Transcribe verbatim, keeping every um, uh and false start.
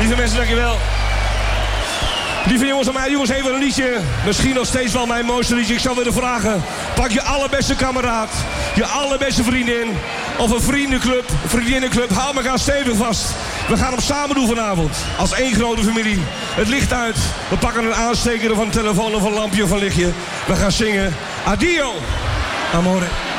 Lieve mensen, dankjewel. Lieve jongens en mij, jongens, even een liedje. Misschien nog steeds wel mijn mooiste liedje. Ik zou willen vragen, pak je allerbeste kameraad, je allerbeste vriendin of een vriendenclub, een vriendinnenclub. Hou elkaar stevig vast. We gaan hem samen doen vanavond. Als één grote familie. Het licht uit. We pakken een aansteker of een telefoon of een lampje of een lichtje. We gaan zingen. Addio, amore.